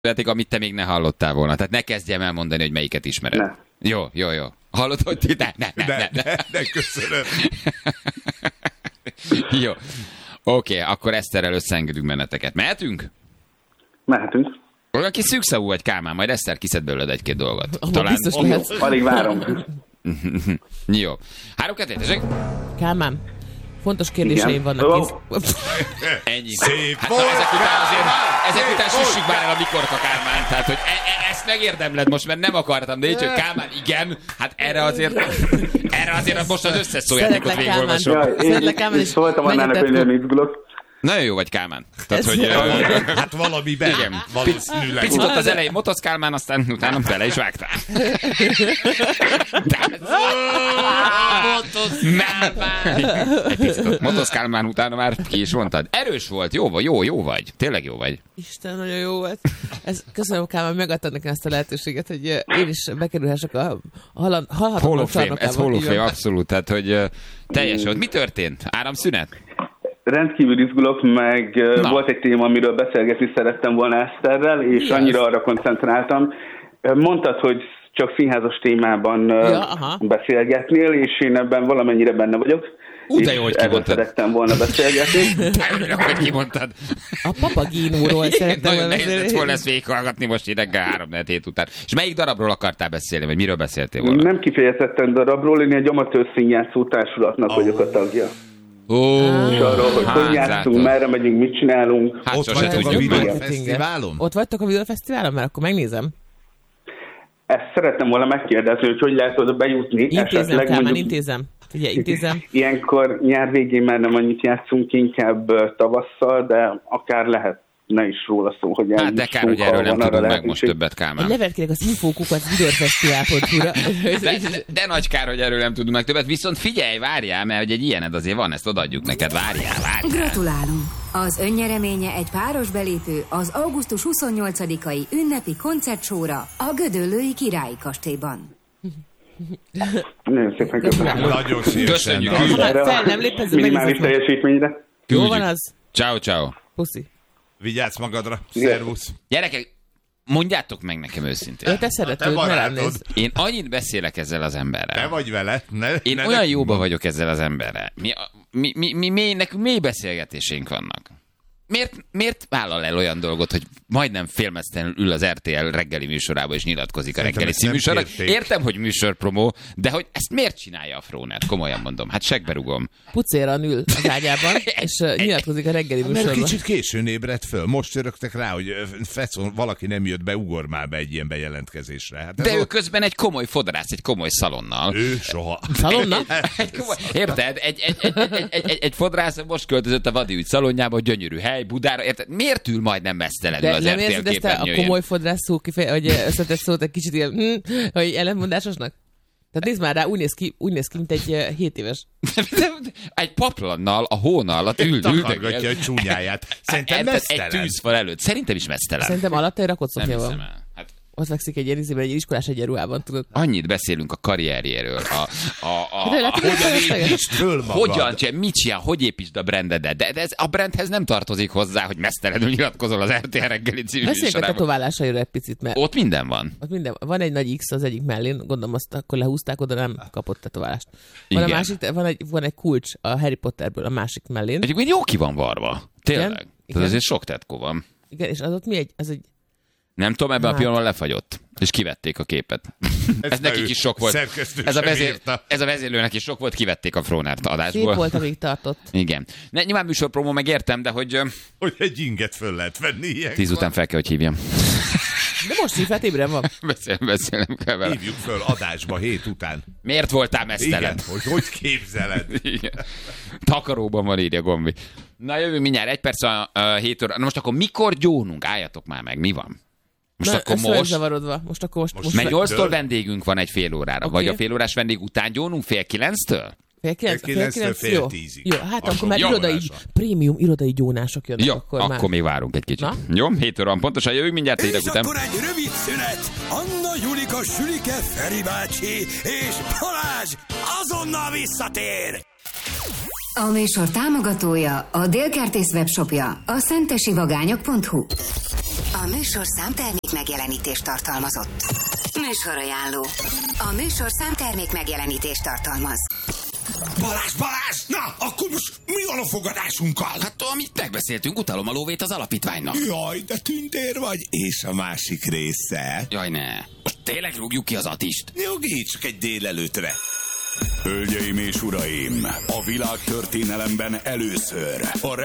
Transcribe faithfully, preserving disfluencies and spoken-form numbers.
születik, amit te még ne hallottál volna. Tehát ne kezdjem el mondani, hogy melyiket ismered. Ne. Jó, jó, jó. Hallod, hogy ti? Ne, ne, ne, ne, ne, ne. ne, ne köszönöm. Jó. Oké, okay, akkor Eszterrel összeengedünk benneteket. Mehetünk? Mehetünk. Olyan kis szűkszavú vagy, Kálmán, majd Eszter kiszed belőled egy-két dolgot. Oh, Talán... Biztos lehetsz. Alig várom. Jó. Három kettő, tessék? Kálmán, fontos kérdéseim vannak. Oh. Ennyi. Szép hát na, ezek után azért, ezek után süssük már el a mikorka, Kálmán. Tehát, hogy e- e- ezt megérdemled most, mert nem akartam, de így, hogy Kálmán, igen, hát erre azért, erre azért most az összes szójátékot végigolvasom. Szeretlek, Kálmán, és szóltam annának, hogy nem izgulok. Nagyon jó vagy, Kálmán. Tehát, hogy, hát valamiben. Igen. Valószínűleg. Picit ott az elején motosz, Kálmán, aztán utána bele is vágtál. Motosz, Kálmán. Egy picit ott motosz, Kálmán, utána már ki is mondtad. Erős volt, jó vagy, jó, jó vagy. Tényleg jó vagy. Isten, nagyon jó volt. Ez, köszönöm, Kálmán, megadtad nekem ezt a lehetőséget, hogy én is bekerülhessek a, a hallhatatlan csarnokába. Ez Hall of Fame, abszolút. Tehát, hogy teljes volt. Mi történt? Áramszünet? Rendkívül izgulok, meg Na. volt egy téma, amiről beszélgetni szerettem volna Eszterrel, és yes. annyira arra koncentráltam. Mondtad, hogy csak színházas témában ja, beszélgetnél, és én ebben valamennyire benne vagyok. Ú, de jó, hogy kimondtad. Szerettem volna beszélgetni. De hogy kimondtad. A Papagínóról szerettem volna beszélni. Nehéz volna ezt végighallgatni most így reggel három hét után. És melyik darabról akartál beszélni, vagy miről beszéltél volna? Nem kifejezetten darabról, én egy amatőr színjátszó társulatnak oh. vagyok a tagja. Oh, és arról, hogy hogy játszunk, merre megyünk, mit csinálunk. Hát ott vagytok a videófesztiválon? Ott vagytok a videófesztiválon, mert akkor megnézem. Ezt szerettem volna megkérdezni, hogy hogy lehet oda bejutni. Intézem, Kálmán, mondjuk... intézem. Ugye, intézem. Ilyenkor nyár végén már nem annyit játszunk, inkább tavasszal, de akár lehet ne is róla szó, hogy hát de kár, hogy erről nem tudunk meg most többet, Kálmán. Levert kérek az infókukat videófesztivál pont hu-ra. De, de, de nagy kár, hogy erről nem tudunk meg többet, viszont figyelj, várjál, mert hogy egy ilyened azért van, ezt odaadjuk neked, várjál, várjál. Gratulálunk! Az önnyereménye egy páros belépő az augusztus huszonnyolcadikai ünnepi koncertsóra a Gödöllői Királyi Kastélyban. Nagyon szépen köszönöm. Nagyon szívesen. Köszönjük. Fel nem létező minimális teljesítményre. Jó van az? Ciao, ciao. Puszi. Vigyázz magadra. Szervusz. Gyerekek, mondjátok meg nekem őszintén. Te szeretőd, ne rám nézz. Én annyit beszélek ezzel az emberrel. Te vagy vele. Ne, Én ne olyan ne, jóba vagyok ezzel az emberrel. Mi, mi, mi, mi, mi, nekünk mély beszélgetésénk vannak. Miért, miért vállal el olyan dolgot, hogy majdnem félmeztelenül ül az er té el reggeli műsorába és nyilatkozik a reggeli címűsorra? Értem, hogy műsorpromó, de hogy ezt miért csinálja a Fróner? Komolyan mondom. Hát segberugom. Pucéran ül az ágyában, és uh, nyilatkozik a reggeli műsorban. Mert kicsit későn ébredt föl. Most örögtek rá, hogy fecon, valaki nem jött be, ugor már be egy ilyen bejelentkezésre. Hát de ő ott... közben egy komoly fodrász, egy komoly szalonnal. Ő soha. Szalonna? egy komoly... Érted? Egy, egy, egy, egy, egy, egy, egy fodrász most költözött a Vadi ügy szalonjába, gyönyörű hely, Budára, érted? Miért ül majdnem mesztelenül az er té el képernyőjén? De nem érzed a komoly fodrász szó kifeje, hogy összetett szót egy kicsit ilyen, hm, hogy ellenmondásosnak? Tehát nézd már rá, úgy néz ki, úgy néz ki, mint egy hét éves. Egy paplannal a hóna alatt ül, takargatja a csúnyáját. Szerintem mesztelen. Egy tűzfal előtt. Szerintem is mesztelen. Szerintem alatta egy rakott szoknya van. Ott fekszik egy erizében, egy iskolás egyenruhában, tudod. Annyit beszélünk a karrierjéről. A, a, a, de a, hogyan építsd föl magad. Hogyan, mit csinál, hogy építsd a brandedet. De, de ez a brandhez nem tartozik hozzá, hogy mesztelenül nyilatkozol az er té el reggeli című műsorában. Beszéljünk a tetoválásairól egy picit, mert... Ott minden van. Ott minden van. Van egy nagy X az egyik mellén, gondolom azt akkor lehúzták, oda nem kapott tetoválást. Van, a másik, van, egy, van egy kulcs a Harry Potterből a másik mellén. Egyébként jó ki van varva. Tényleg. Igen? Tehát azért sok tetkó van. Igen, és az ott mi egy... Az egy nem tudom, ebben hát. a pillanatban lefagyott. És kivették a képet. Ez, ez nekik is sok volt. Ez a, vezér, ez a vezérlőnek is sok volt, kivették a Frónert adásból. Szép volt, amíg tartott. Igen. Ne, nyilván műsorpromó megértem, de hogy... Hogy egy inget föl lehet venni ilyenkor. Tíz után fel kell, hogy hívjam. De most hívhat, ébren van. Beszél, beszélnem kell vele. Hívjuk föl adásba hét után. Miért voltál mesztelen? Igen, hogy hogy képzeled? Igen. Takaróban van, írja Gombi. Na jövünk mindjárt, egy perc a uh, hét óra. Na most akkor mikor gyónunk? Álljatok már meg, mi van? Most Na, akkor most... zavarodva. Most akkor most... most mert nyolctól vendégünk van egy fél órára. Okay. Vagy a fél órás vendég után gyónunk fél kilenctől? Fél kilenc, fél kilenc, fél, fél tízig. Jó, hát akkor már irodai, prémium irodai gyónások jönnek. Jó, akkor, akkor már. még várunk egy kicsit. Na? Jó, hét óra van pontosan, jövünk mindjárt hírek után. És akkor egy rövid szünet. Anna, Julika, Sülike, Feri bácsi és Balázs azonnal visszatér. A műsor támogatója a Délkertész webshopja, a szentesivagányok pont hu. A műsorszám termék megjelenítést tartalmazott. Műsorajánló. A műsorszám termék megjelenítést tartalmaz. Balázs, Balázs! Na, akkor most mi van a fogadásunkkal? Hát amit megbeszéltünk, utalom a lóvét az alapítványnak. Jaj, de tündér vagy. És a másik része? Jaj, ne. Most tényleg rúgjuk ki az Atist? Nyugi, csak egy délelőtre. Hölgyeim és uraim, a világtörténelemben először a